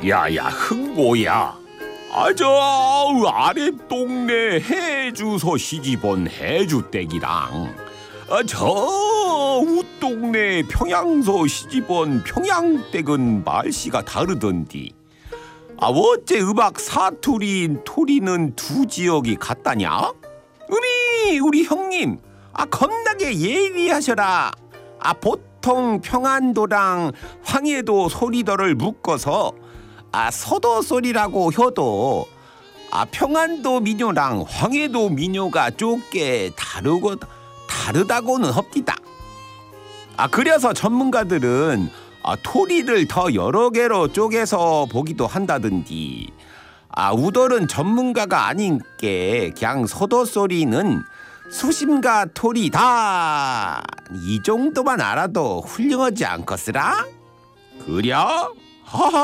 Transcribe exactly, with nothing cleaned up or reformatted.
야야 흥보야, 아저 아래 동네 해주소 시집온 해주댁이랑 아, 저 윗동네 평양소 시집온 평양댁은 말씨가 다르던디. 아 어째 음악 사투리인 토리는 두 지역이 같다냐? 우리 우리 형님, 아 겁나게 예리하셔라. 아 보통 평안도랑 황해도 소리더를 묶어서 아 서도 소리라고 해도 아 평안도 민요랑 황해도 민요가 좁게 다르고 다르다고는 합디다. 아 그래서 전문가들은 아 토리를 더 여러 개로 쪼개서 보기도 한다든지. 아 우돌은 전문가가 아닌 게 그냥 서도 소리는 수심가 토리다 이 정도만 알아도 훌륭하지 않겠으라? 그려? 하하.